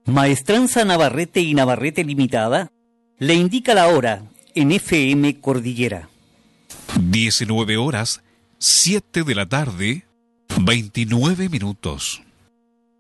Maestranza Navarrete y Navarrete Limitada le indica la hora en FM Cordillera. 19 horas, 7 de la tarde, 29 minutos.